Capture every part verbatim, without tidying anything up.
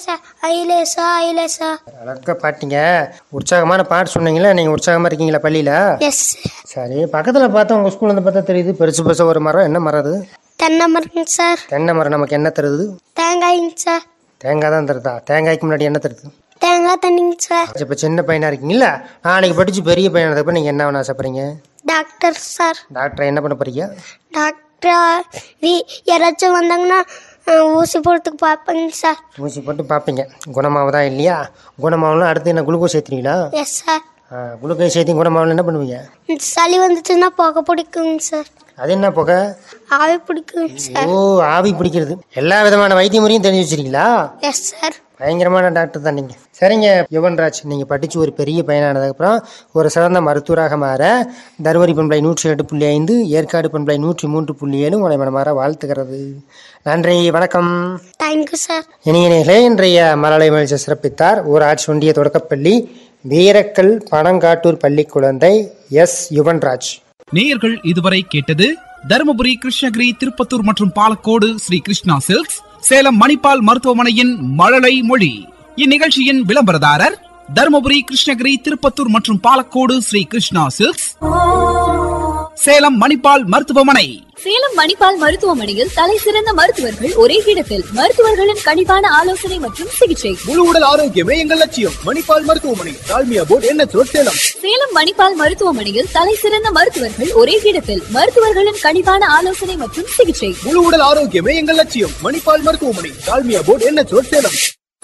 ஐலேசா ஐலேசா ஐலேசா. அழகா பாட்டிங்க. உற்சாகமான பாட்டு சொன்னீங்களா? நீங்கள் உற்சாகமாக இருக்கீங்களா பள்ளியில்? எஸ். சரி, பக்கத்தில் பார்த்தா உங்கள் ஸ்கூலில் வந்து பார்த்தா தெரியுது பெருசு பெருசு ஒரு மரம். என்ன மரம் அது? தென்னை மரங்க சார். தென்னை மரம் நமக்கு என்ன தருது? தேங்காய்ங்க சார். தேங்காய் தான் தருதா? தேங்காய்க்கு முன்னாடி என்ன தருது? தேங்காய் தண்ணிங்க சார். இப்போ சின்ன பையனாக இருக்கீங்களா? நாளைக்கு படித்து பெரிய பையனானதுக்கு நீங்கள் என்ன வேணும் ஆசைப்படுறீங்க? Doctor sir. டாக்டரை என்ன பண்ண போறீங்க? டாக்டர் வி யாராச்சும் வந்தாங்கன்னா ஊசி போடுறதுக்கு பார்ப்பேங்க சார். ஊசி போட்டு பார்ப்பீங்க. குணமாவதா இல்லையா? குணமாகலாம் அடுத்து என்ன குளுக்கோஸ் ஏற்றுறீங்களா? Yes sir. குளுக்கோஸ் ஏற்றி குணமாகலாம் என்ன பண்ணுவீங்க? சளி வந்துச்சுன்னா புகை பிடிக்குங்க சார். அது என்ன புகை? ஆவி பிடிக்குங்க சார். ஓ, ஆவி பிடிக்கிறது. எல்லா விதமான வைத்திய முறையும் தெரிஞ்சு வச்சிருக்கீங்களா? Yes sir. பயங்கரமான டாக்டர் தான் நீங்கள். சரிங்க யுவன்ராஜ், நீங்கள் படித்து ஒரு பெரிய பையனானதுக்கப்புறம் ஒரு சிறந்த மருத்துவராக மாற தருமபுரி பண்பலை நூற்றி எட்டு புள்ளி ஐந்து ஏற்காடு பண்பலை நூற்றி மூன்று புள்ளி ஏழு உங்களை மனமாற வாழ்த்துக்கிறது. நன்றி, வணக்கம். Thank you sir. இணையர்களே, இன்றைய மலலை மகிழ்ச்சி சிறப்பித்தார் ஊராட்சி ஒன்றிய தொடக்கப்பள்ளி வீரக்கல் பனங்காட்டூர் பள்ளி குழந்தை எஸ் யுவன்ராஜ். நேயர்கள் இதுவரை கேட்டது தருமபுரி, கிருஷ்ணகிரி, திருப்பத்தூர் மற்றும் பாலக்கோடு ஸ்ரீ கிருஷ்ணா சில்க்ஸ், சேலம் மணிப்பால் மருத்துவமனையின் மழலை மொழி. இந்நிகழ்ச்சியின் விளம்பரதாரர் தருமபுரி, கிருஷ்ணகிரி, திருப்பத்தூர் மற்றும் பாலக்கோடு ஸ்ரீ கிருஷ்ணா சில்க்ஸ், சேலம் மணிப்பால் மருத்துவமனை. சேலம் மணிப்பால் மருத்துவமனையில் தலை சிறந்த மருத்துவர்கள் ஒரே இடத்தில், மருத்துவர்களின் கனிவான ஆலோசனை மற்றும் சிகிச்சை. முழு உடல் ஆரோக்கியமே எங்கள் லட்சியம். மணிப்பால் மருத்துவமனை, Dalmia board, NH road, Salem. Salem Manipal மருத்துவமனையில் தலை சிறந்த மருத்துவர்கள் ஒரே இடத்தில், மருத்துவர்களின் கனிவான ஆலோசனை மற்றும் சிகிச்சை. முழு உடல் ஆரோக்கியமே எங்கள் லட்சியம். மணிப்பால் மருத்துவமனை, Dalmia board, NH road, Salem.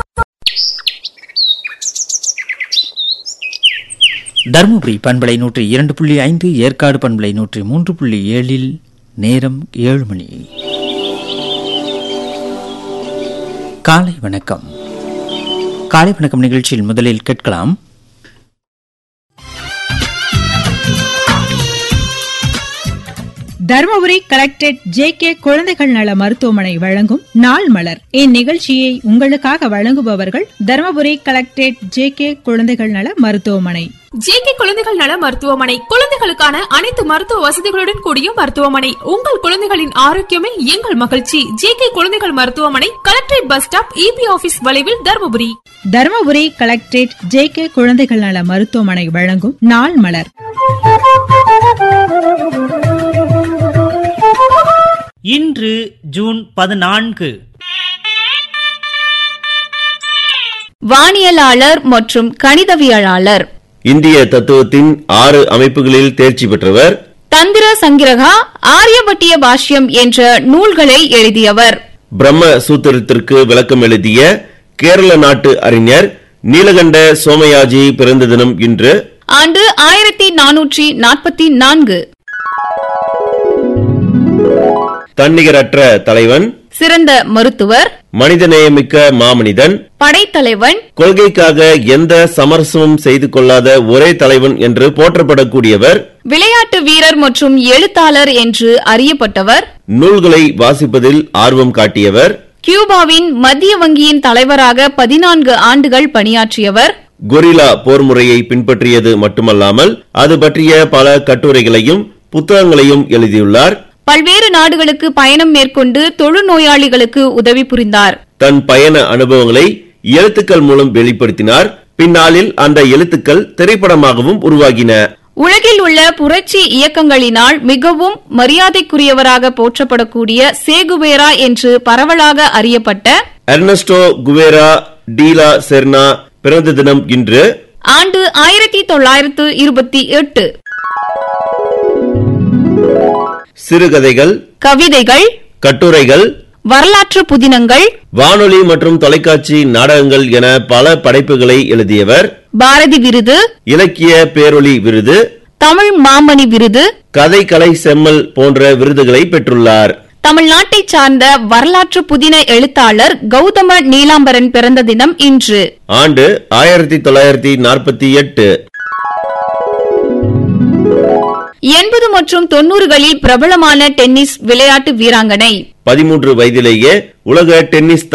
Dharmapuri பண்பலை நூற்றி இரண்டு புள்ளி ஐந்து ஏற்காடு பண்பலை நூற்றி மூன்று புள்ளி ஏழில் நேரம் ஏழு மணி. காலை வணக்கம். காலை வணக்கம் நிகழ்ச்சியில் முதலில் கேட்கலாம் தருமபுரி கலெக்டரேட் ஜே கே குழந்தைகள் நல மருத்துவமனை வழங்கும் நாள் மலர். இந்நிகழ்ச்சியை உங்களுக்காக வழங்குபவர்கள் தருமபுரி கலெக்டரேட் ஜே கே குழந்தைகள் நல மருத்துவமனை. ஜே கே குழந்தைகள் நல மருத்துவமனை குழந்தைகளுக்கான அனைத்து மருத்துவ வசதிகளுடன் கூடிய மருத்துவமனை. உங்கள் குழந்தைகளின் ஆரோக்கியமே எங்கள் மகிழ்ச்சி. ஜே கே குழந்தைகள் மருத்துவமனை, collectorate bus stop, EB office வளைவில், Dharmapuri. Dharmapuri collectorate J K குழந்தைகள் நல மருத்துவமனை வழங்கும் நாள் மலர். இன்று ஜூன் பதினான்கு. வானியலாளர் மற்றும் கணிதவியலாளர். இந்திய தத்துவத்தின் ஆறு அமைப்புகளில் தேர்ச்சி பெற்றவர். தந்திர சங்கிரகா, ஆரியபட்டிய பாஷ்யம் என்ற நூல்களை எழுதியவர். பிரம்ம சூத்திரத்திற்கு விளக்கம் எழுதிய கேரள நாட்டு அறிஞர் நீலகண்ட சோமயாஜி பிறந்த தினம் இன்று. ஆண்டு ஆயிரத்தி நானூற்றி நாற்பத்தி நான்கு. தன்னிகரற்ற தலைவன், சிறந்த மருத்துவர், மனிதநேயமிக்க மாமனிதன், படைத்தலைவன், கொள்கைக்காக எந்த சமரசமும் செய்து கொள்ளாத ஒரே தலைவன் என்று போற்றப்படக்கூடியவர், விளையாட்டு வீரர் மற்றும் எழுத்தாளர் என்று அறியப்பட்டவர், நூல்களை வாசிப்பதில் ஆர்வம் காட்டியவர், கியூபாவின் மத்திய வங்கியின் தலைவராக பதினான்கு ஆண்டுகள் பணியாற்றியவர், கொரில்லா போர் முறையை பின்பற்றியது மட்டுமல்லாமல் அது பற்றிய பல கட்டுரைகளையும் புத்தகங்களையும் எழுதியுள்ளார். பல்வேறு நாடுகளுக்கு பயணம் மேற்கொண்டு தொழுநோயாளிகளுக்கு உதவி புரிந்தார். தன் பயண அனுபவங்களை எழுத்துக்கள் மூலம் வெளிப்படுத்தினார். பின்னாளில் அந்த எழுத்துக்கள் திரைப்படமாகவும் உருவாகின. உலகில் உள்ள புரட்சி இயக்கங்களினால் மிகவும் மரியாதைக்குரியவராக போற்றப்படக்கூடிய சேகுவேரா என்று பரவலாக அறியப்பட்ட எர்னஸ்டோ குவேரா டீலா செர்னா பிறந்த தினம் இன்று. ஆண்டு ஆயிரத்தி தொள்ளாயிரத்து இருபத்தி எட்டு. சிறுகதைகள், கவிதைகள், கட்டுரைகள், வரலாற்று புதினங்கள், வானொலி மற்றும் தொலைக்காட்சி நாடகங்கள் என பல படைப்புகளை எழுதியவர். பாரதி விருது, இலக்கிய பேரொளி விருது, தமிழ் மாமணி விருது, கதை கலை செம்மல் போன்ற விருதுகளை பெற்றுள்ளார். தமிழ்நாட்டை சார்ந்த வரலாற்று புதின எழுத்தாளர் கௌதம நீலாம்பரன் பிறந்த தினம் இன்று. ஆண்டு ஆயிரத்தி தொள்ளாயிரத்தி நாற்பத்தி எட்டு. எண்பது மற்றும் தொன்னூறுகளில் பிரபலமான டென்னிஸ் விளையாட்டு வீராங்கனை. பதிமூன்று வயதிலேயே உலக டென்னிஸ்